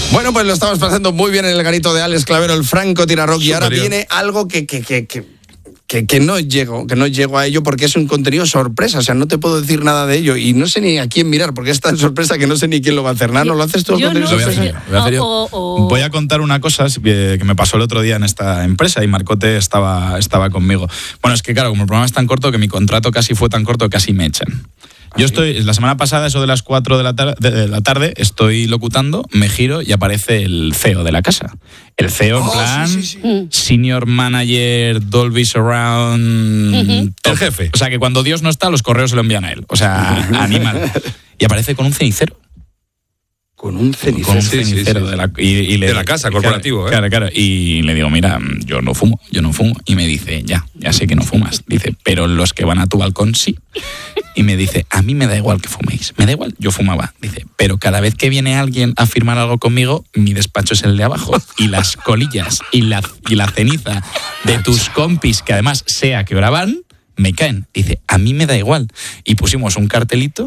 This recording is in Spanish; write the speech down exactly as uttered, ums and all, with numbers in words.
Bueno, pues lo estamos pasando muy bien en el garito de Alex Clavero, el francotirador, y ahora viene algo que, que, que, que, que, que no llego, que no llego a ello porque es un contenido sorpresa, o sea, no te puedo decir nada de ello y no sé ni a quién mirar porque es tan sorpresa que no sé ni quién lo va a hacer. ¿No lo haces tú? Yo contenido no sorpresa? sé. Voy a, hacer yo. O- o- Voy a contar una cosa que me pasó el otro día en esta empresa y Marcote estaba, estaba conmigo. Bueno, es que claro, como el programa es tan corto que mi contrato casi fue tan corto que casi me echan. Yo estoy, la semana pasada, eso de las cuatro de la, tar- de la tarde, estoy locutando, me giro y aparece el C E O de la casa. El C E O en Oh, plan, sí, sí, sí. Senior Manager, Dolby Surround... Ujú. top. El jefe. O sea, que cuando Dios no está, los correos se lo envían a él. O sea, animal. Y aparece con un cenicero. Con un cenicero. Con un Sí, sí, cenicero sí. de la, y, y le- De la casa, corporativo, claro, ¿eh? Claro, claro. Y le digo, mira, yo no fumo, yo no fumo. Y me dice, ya, ya sé que no fumas. Dice, pero los que van a tu balcón sí. Y me dice, a mí me da igual que fuméis. Me da igual, yo fumaba. Dice, pero cada vez que viene alguien a firmar algo conmigo, mi despacho es el de abajo. Y las colillas y la, y la ceniza de tus compis, que además sea que graban, me caen. Dice, a mí me da igual. Y pusimos un cartelito